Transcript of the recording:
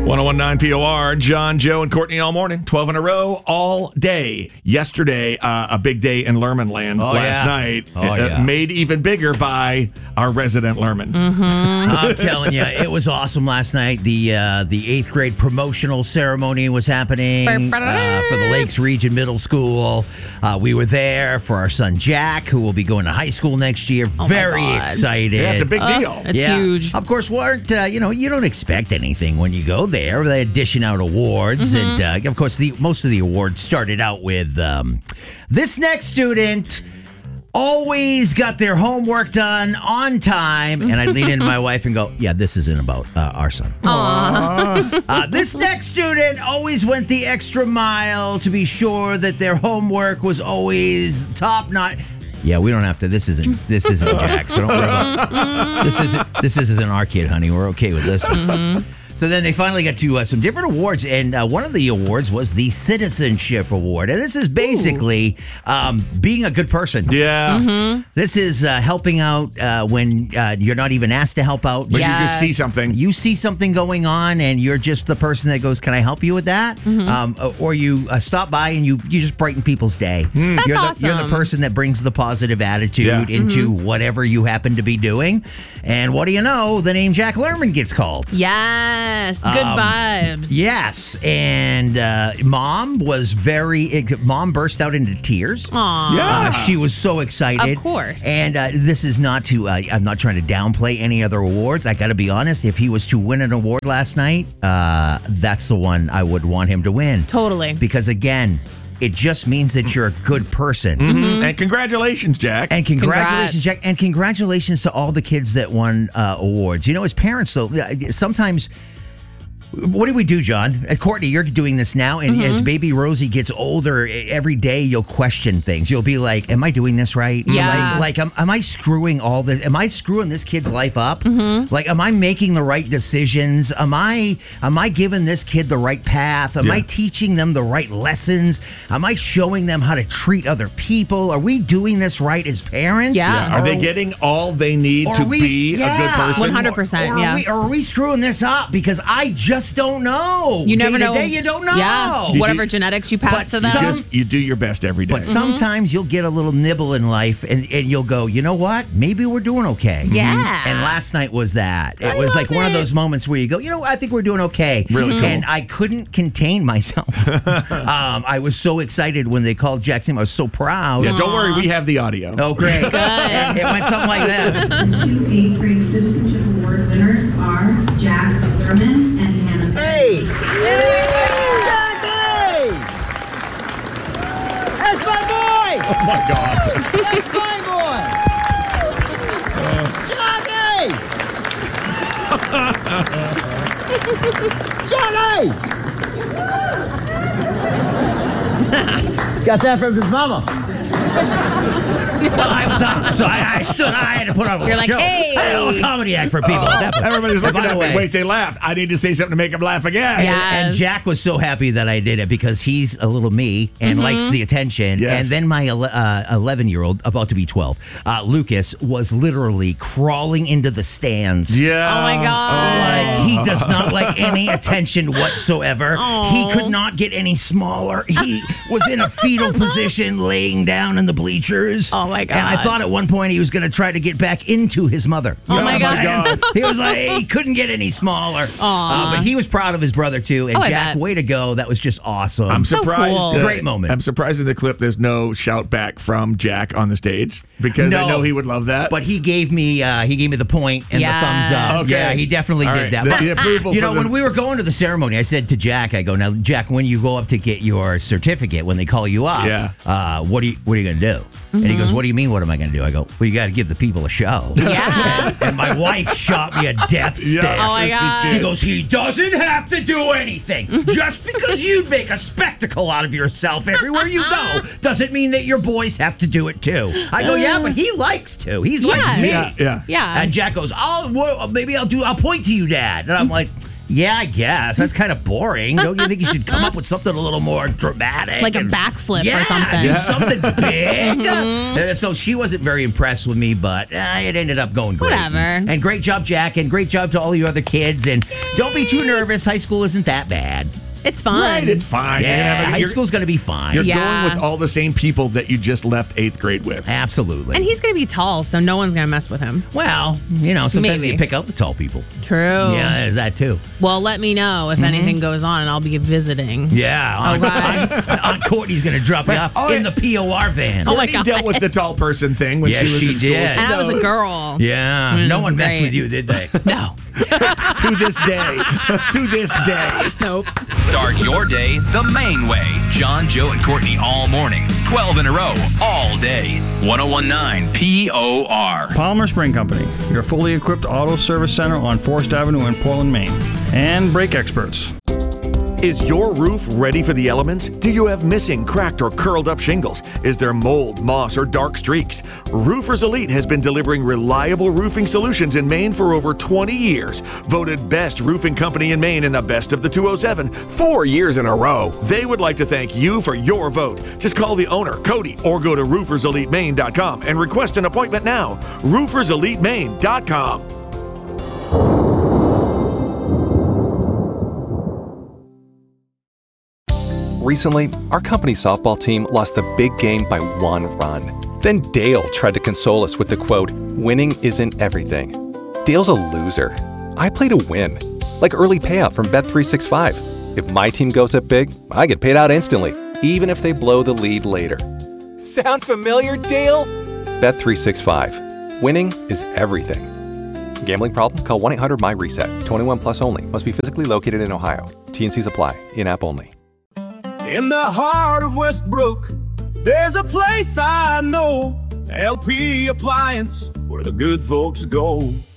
1019 POR, John, Joe, and Courtney all morning, 12 in a row, all day. Yesterday, a big day in Lerman land last night. Made even bigger by our resident Lerman. I'm telling you, it was awesome last night. The 8th grade promotional ceremony was happening for the Lakes Region Middle School. We were there for our son Jack, who will be going to high school next year. Very excited. Yeah, it's a big deal. It's huge. Of course, you don't expect anything when you go there. They're dishing out awards, and of course, most of the awards started out with this next student always got their homework done on time. And I lean into my wife and go, yeah, this isn't about our son. This next student always went the extra mile to be sure that their homework was always top notch. Yeah, we don't have to. This isn't Jack, so don't worry about this isn't our kid, honey. We're okay with this one. So then they finally got to some different awards, and one of the awards was the Citizenship Award. And this is basically being a good person. Yeah. This is helping out when you're not even asked to help out. But you just see something. You see something going on, and you're just the person that goes, can I help you with that? Or you stop by and you just brighten people's day. That's You're the person that brings the positive attitude into whatever you happen to be doing. And what do you know? The name Jack Lerman gets called. Yes, good vibes. Yes, and Mom burst out into tears. Aw. Yeah. She was so excited. Of course. And this is not to, I'm not trying to downplay any other awards. I got to be honest, if he was to win an award last night, that's the one I would want him to win. Totally. Because again, it just means that you're a good person. And congratulations, Jack. And congratulations, Congrats. Jack. And congratulations to all the kids that won awards. You know, as parents, though, sometimes... What do we do, John? Courtney, you're doing this now, and as baby Rosie gets older, every day you'll question things. You'll be like, am I doing this right? Yeah. Like am I screwing all this? Am I screwing this kid's life up? Like, am I making the right decisions? Am I giving this kid the right path? Am I teaching them the right lessons? Am I showing them how to treat other people? Are we doing this right as parents? Yeah. Are they getting all they need to be a good person? 100%, Or are we screwing this up? Because I just don't know. You never Day to know. day, you don't know. Yeah. Whatever genetics you pass to them. You do your best every day. But sometimes you'll get a little nibble in life, and you'll go, you know what? Maybe we're doing okay. Yeah. And last night was that. It was like one of those moments where you go, I think we're doing okay. Really cool. And I couldn't contain myself. I was so excited when they called Jack's name. I was so proud. Yeah, don't worry, we have the audio. Oh, great. Good. It went something like this. The two 8th grade Citizenship Award winners are Jack Lerman and Hannah. Hey! Jackie! That's my boy! Oh, my God. That's my boy! Jackie! Got that from his mama. Well, I was up, so I stood. I had to put on a You're like, show. hey. I had a little comedy act for people at that point. Everybody's looking By the at way, me. Wait, they laughed. I need to say something to make them laugh again. Yeah. And Jack was so happy that I did it because he's a little me and likes the attention. Yes. And then my 11-year-old, about to be 12, Lucas, was literally crawling into the stands. Yeah. Oh, my God. Like, he does not like any attention whatsoever. He could not get any smaller. He was in a fetal position laying down in the bleachers. Oh, my God. And I thought at one point he was going to try to get back into his mother. Oh, my God. He was like, he couldn't get any smaller. But he was proud of his brother, too. And Oh, I Jack, bet. way to go. That was just awesome. I'm So surprised. cool. Great moment. I'm surprised in the clip there's no shout back from Jack on the stage because I No. know he would love that. But he gave me the point and the thumbs up. Okay. Yeah, he definitely All did right. that. The- But, the approval you for know, the- when we were going to the ceremony, I said to Jack, I go, now, Jack, when you go up to get your certificate, when they call you up, what are you going to do? And he goes, what do you mean, what am I going to do? I go, well, you got to give the people a show. Yeah. And my wife shot me a death stare. Oh, my God. She goes, he doesn't have to do anything. Just because you make a spectacle out of yourself everywhere you go doesn't mean that your boys have to do it too. I go, yeah, but he likes to. He's like me. Yes. Yeah. Yeah. And Jack goes, I'll point to you, Dad. And I'm like, Yeah, I guess. That's kind of boring. Don't you think you should come up with something a little more dramatic? Like a backflip yeah, or something. Do something big. So she wasn't very impressed with me, but it ended up going great. Whatever. And great job, Jack, and great job to all you other kids. And don't be too nervous. High school isn't that bad. It's fun. Right, it's fine. Yeah, high school's going to be fine. You're going with all the same people that you just left 8th grade with. Absolutely. And he's going to be tall, so no one's going to mess with him. Well, sometimes Maybe. you pick out the tall people. True. Yeah, there's that too. Well, let me know if anything goes on, and I'll be visiting. Yeah. Aunt Courtney's going to drop you off in the POR van. Oh, my Courtney God. dealt with the tall person thing when Yes, she was she in school. did. She And I was a knows. girl. Yeah. No It one was messed great. with you, did they? No. To this day. To this day. Nope. Start your day the main way. John, Joe, and Courtney all morning. 12 in a row, all day. 1019 POR. Palmer Spring Company, your fully equipped auto service center on Forest Avenue in Portland, Maine. And brake experts. Is your roof ready for the elements? Do you have missing, cracked, or curled up shingles? Is there mold, moss, or dark streaks? Roofers Elite has been delivering reliable roofing solutions in Maine for over 20 years. Voted best roofing company in Maine in the Best of the 207 4 years in a row. They would like to thank you for your vote. Just call the owner, Cody, or go to rooferselitemaine.com and request an appointment now. rooferselitemaine.com. Recently, our company's softball team lost the big game by 1 run. Then Dale tried to console us with the quote, "Winning isn't everything." Dale's a loser. I play to win. Like early payout from Bet365. If my team goes up big, I get paid out instantly, even if they blow the lead later. Sound familiar, Dale? Bet365. Winning is everything. Gambling problem? Call 1-800-MY-RESET. 21 plus only. Must be physically located in Ohio. T&Cs apply. In-app only. In the heart of Westbrook, there's a place I know, LP Appliance, where the good folks go.